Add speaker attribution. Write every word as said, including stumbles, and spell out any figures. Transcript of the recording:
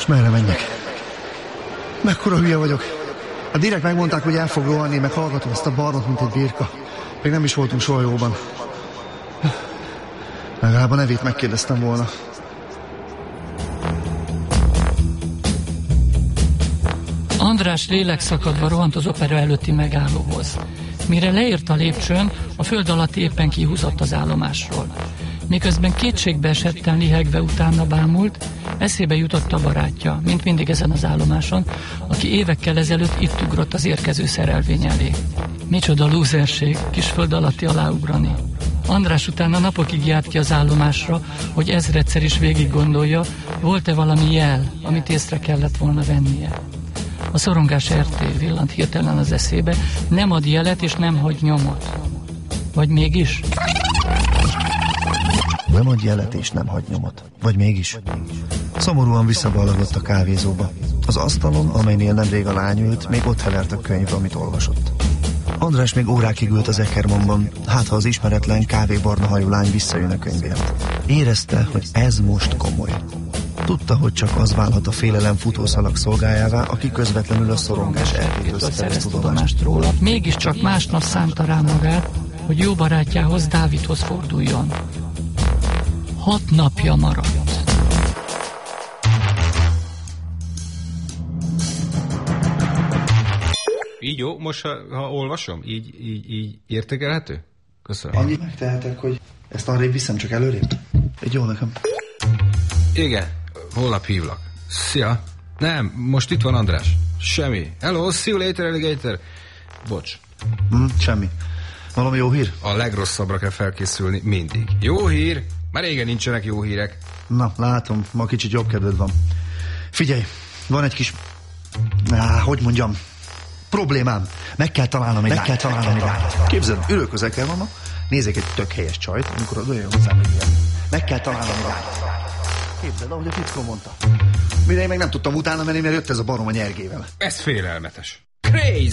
Speaker 1: És merre menjek? Mekkora hülye vagyok. A direkt megmondták, hogy el fog rohanni, meg hallgatom ezt a barnot, mint egy birka. Még nem is voltunk soha jóban. Legalább a nevét megkérdeztem volna.
Speaker 2: András lélekszakadva rohant az opera előtti megállóhoz. Mire leért a lépcsőn, a föld alatt éppen kihúzott az állomásról. Miközben kétségbe esetten lihegve utána bámult, eszébe jutott a barátja, mint mindig ezen az állomáson, aki évekkel ezelőtt itt ugrott az érkező szerelvény elé. Micsoda lúzerség, kis föld alatti aláugrani. András utána napokig járt ki az állomásra, hogy ezredszer is végig gondolja, volt-e valami jel, amit észre kellett volna vennie. A szorongás erté villant hirtelen az eszébe, nem ad jelet és nem hagy nyomot. Vagy mégis?
Speaker 1: Nem ad jelet és nem hagy nyomot. Vagy mégis? Szomorúan visszaballagott a kávézóba. Az asztalon, amelynél nemrég a lány ült, még ott hevert a könyv, amit olvasott. András még órákig ült az Eckermannban, hát ha az ismeretlen kávébarna hajú lány visszajön a könyvért. Érezte, hogy ez most komoly. Tudta, hogy csak az válhat a félelem futószalag szolgájává, aki közvetlenül a szorongás elvétől szerez tudomást róla.
Speaker 2: Mégiscsak másnap szánta rá magát, hogy jó barátjához, Dávidhoz forduljon. Hat napja maradt.
Speaker 3: Így jó? Most, ha, ha olvasom? Így, így, így értékelhető? Köszönöm.
Speaker 1: Annyit megtehetek, hogy ezt arrébb viszem, csak előrébb? Egy jó nekem.
Speaker 3: Igen, holnap hívlak. Szia. Nem, most itt van András. Semmi. Hello, see you later, alligator. Bocs.
Speaker 1: Mm, semmi. Valami jó hír?
Speaker 3: A legrosszabbra kell felkészülni mindig. Jó hír? Már régen nincsenek jó hírek.
Speaker 1: Na, látom, ma kicsit jobb kedved van. Figyelj, van egy kis... Á, hogy mondjam... problémám. Meg kell találnom egy
Speaker 4: Meg kell találnom egy lányt.
Speaker 1: Képzeld, ülök az Eckermannban, nézek egy tök helyes csajt, amikor az olyan hozzám egy ilyen. Meg kell találnom egy lányt. Képzeld, ahogy a fickó mondta. Mire én meg nem tudtam utána menni, mert jött ez a barom a nyergével.
Speaker 3: Ez félelmetes. Crazy!